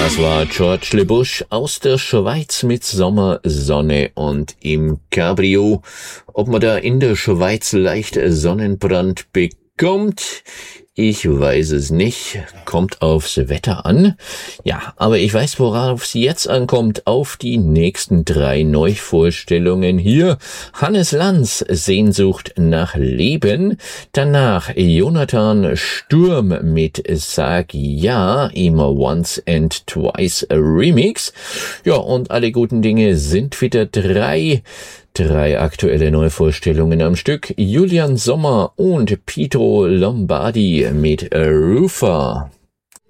Das war George LeBusch aus der Schweiz mit Sommer, Sonne und im Cabrio. Ob man da in der Schweiz leicht Sonnenbrand bekommt, ich weiß es nicht. Kommt aufs Wetter an. Ja, aber ich weiß, worauf es jetzt ankommt. Auf die nächsten 3 Neuvorstellungen hier. Hannes Lanz, Sehnsucht nach Leben. Danach Jonathan Sturm mit Sag Ja, immer Once and Twice Remix. Ja, und alle guten Dinge sind wieder 3 aktuelle Neuvorstellungen am Stück. Julian Sommer und Pietro Lombardi mit Rufa.